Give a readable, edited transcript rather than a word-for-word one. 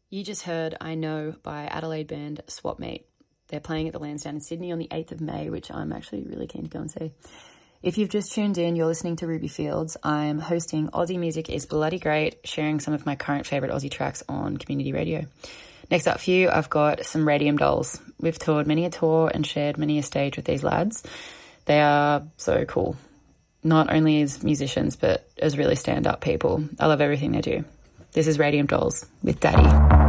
You just heard I Know by Adelaide band Swapmeet. They're playing at the Lansdowne in Sydney on the 8th of May, which I'm actually really keen to go and see. If you've just tuned in, you're listening to Ruby Fields. I'm hosting Aussie Music is Bloody Great, sharing some of my current favourite Aussie tracks on community radio. Next up for you, I've got some Radium Dolls. We've toured many a tour and shared many a stage with these lads. They are so cool, not only as musicians, but as really stand-up people. I love everything they do. This is Radium Dolls with Daddy.